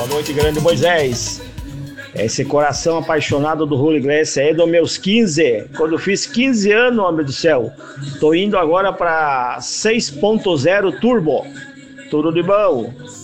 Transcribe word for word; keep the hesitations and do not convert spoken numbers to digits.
Boa noite, grande Moisés. Esse coração apaixonado do Julio Iglesias é dos meus quinze. Quando eu fiz quinze anos, homem do céu. Tô indo agora para seis ponto zero Turbo. Tudo de bom.